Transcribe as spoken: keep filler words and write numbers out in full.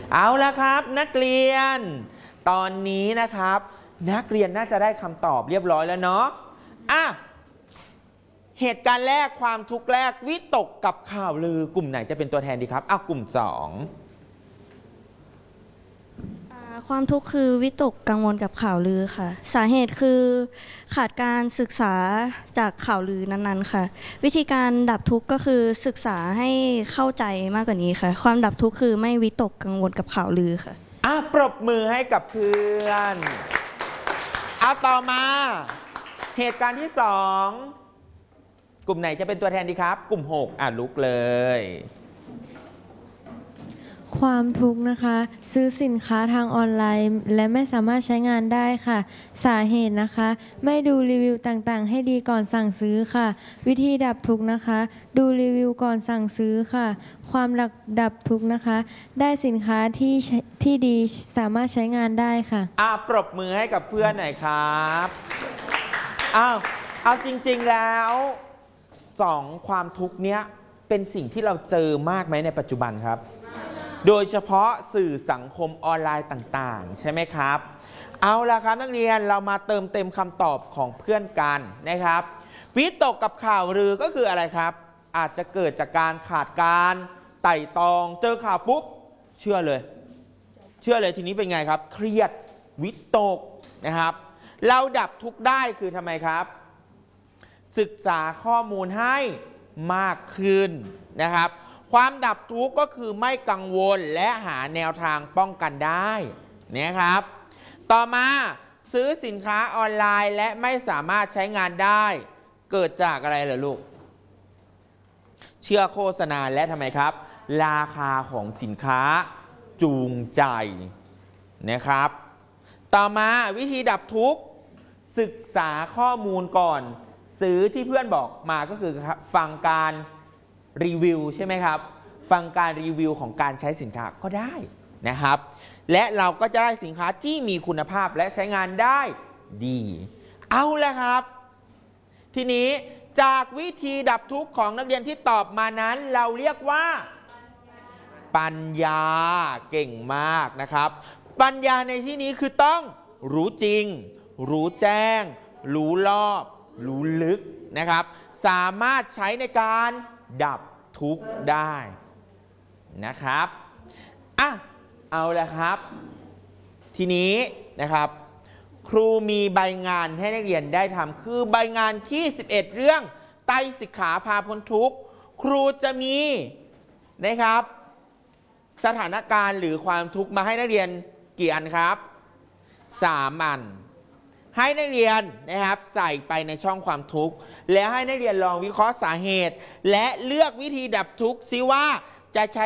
เอาละครับนักเรียนตอนนี้นะครับนักเรียนน่าจะได้คำตอบเรียบร้อยแล้วเนาะอ่ะเหตุการณ์แรกความทุกข์แรกวิตกกับข่าวลือกลุ่มไหนจะเป็นตัวแทนดีครับอ้าวกลุ่มสองความทุกข์คือวิตกกังวลกับข่าวลือค่ะสาเหตุคือขาดการศึกษาจากข่าวลือนั้นๆค่ะวิธีการดับทุกข์ก็คือศึกษาให้เข้าใจมากกว่านี้ค่ะความดับทุกข์คือไม่วิตกกังวลกับข่าวลือค่ะอ่ะปรบมือให้กับเพื่อนเอาต่อมาเหตุการณ์ที่สองกลุ่มไหนจะเป็นตัวแทนดีครับกลุ่มหกอ่ะลุกเลยความทุกข์นะคะซื้อสินค้าทางออนไลน์และไม่สามารถใช้งานได้ค่ะสาเหตุนะคะไม่ดูรีวิวต่างๆให้ดีก่อนสั่งซื้อค่ะวิธีดับทุกข์นะคะดูรีวิวก่อนสั่งซื้อค่ะความดับทุกข์นะคะได้สินค้าที่ที่ดีสามารถใช้งานได้ค่ะอ่ะปรบมือให้กับเพื่อนหน่อยครับอ้าวเอาจริงๆแล้วสองความทุกข์เนี้ยเป็นสิ่งที่เราเจอมากไหมในปัจจุบันครับโดยเฉพาะสื่อสังคมออนไลน์ต่างๆใช่ไหมครับเอาละครับนักเรียนเรามาเติมเต็มคำตอบของเพื่อนกันนะครับวิตกกับข่าวลือก็คืออะไรครับอาจจะเกิดจากการขาดการไต่ตองเจอข่าวปุ๊บเชื่อเลยเชื่อเลยทีนี้เป็นไงครับเครียดวิตกนะครับเราดับทุกข์ได้คือทำไมครับศึกษาข้อมูลให้มากขึ้นนะครับความดับทุกข์ก็คือไม่กังวลและหาแนวทางป้องกันได้นะครับต่อมาซื้อสินค้าออนไลน์และไม่สามารถใช้งานได้เกิดจากอะไรเหรอลูกเชื่อโฆษณาและทำไมครับราคาของสินค้าจูงใจนะครับต่อมาวิธีดับทุกข์ศึกษาข้อมูลก่อนซื้อที่เพื่อนบอกมาก็คือฟังการรีวิวใช่ไหมครับฟังการรีวิวของการใช้สินค้าก็ได้นะครับและเราก็จะได้สินค้าที่มีคุณภาพและใช้งานได้ดีเอาละครับทีนี้จากวิธีดับทุกข์ของนักเรียนที่ตอบมานั้นเราเรียกว่าปัญญาเก่งมากนะครับปัญญาในที่นี้คือต้องรู้จริงรู้แจ้งรู้รอบรู้ลึกนะครับสามารถใช้ในการดับทุกข์ได้นะครับอ่ะเอาละครับทีนี้นะครับครูมีใบงานให้นักเรียนได้ทำคือใบงานที่สิบเอ็ดเรื่องไตรสิกขาพาพ้นทุกข์ครูจะมีนะครับสถานการณ์หรือความทุกข์มาให้นักเรียนกี่อันครับสามอันให้นักเรียนนะครับใส่ไปในช่องความทุกข์แล้วให้นักเรียนลองวิเคราะห์สาเหตุและเลือกวิธีดับทุกข์ซิว่าจะใช้